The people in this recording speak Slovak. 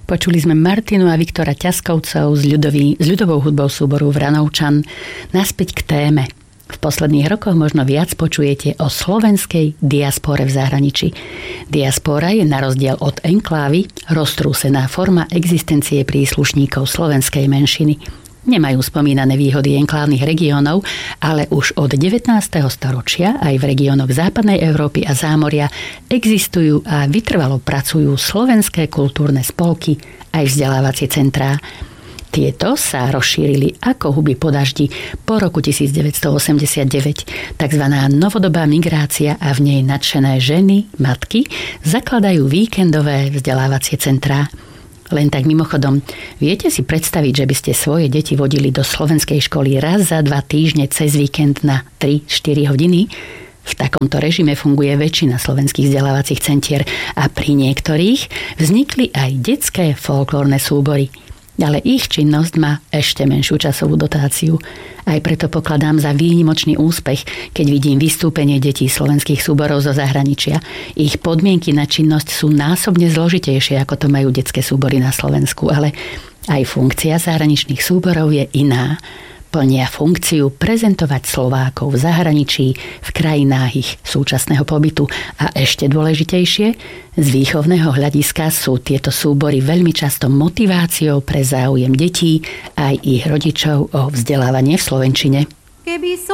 Počuli sme Martinu a Viktora Ťaskovcov s ľudovou hudbou súboru Vranovčan. Naspäť k téme. V posledných rokoch možno viac počujete o slovenskej diaspore v zahraničí. Diaspora je na rozdiel od enklávy roztrúsená forma existencie príslušníkov slovenskej menšiny. Nemajú spomínané výhody enklávnych regiónov, ale už od 19. storočia aj v regiónoch západnej Európy a zámoria existujú a vytrvalo pracujú slovenské kultúrne spolky aj vzdelávacie centrá. Tieto sa rozšírili ako huby po daždi po roku 1989. Takzvaná novodobá migrácia a v nej nadšené ženy, matky zakladajú víkendové vzdelávacie centrá. Len tak mimochodom, viete si predstaviť, že by ste svoje deti vodili do slovenskej školy raz za 2 týždne cez víkend na 3-4 hodiny? V takomto režime funguje väčšina slovenských vzdelávacích centier a pri niektorých vznikli aj detské folklórne súbory. Ale ich činnosť má ešte menšiu časovú dotáciu. Aj preto pokladám za výnimočný úspech, keď vidím vystúpenie detí slovenských súborov zo zahraničia. Ich podmienky na činnosť sú násobne zložitejšie, ako to majú detské súbory na Slovensku, ale aj funkcia zahraničných súborov je iná. Plnia funkciu prezentovať Slovákov v zahraničí, v krajinách ich súčasného pobytu. A ešte dôležitejšie, z výchovného hľadiska sú tieto súbory veľmi často motiváciou pre záujem detí aj ich rodičov o vzdelávanie v slovenčine.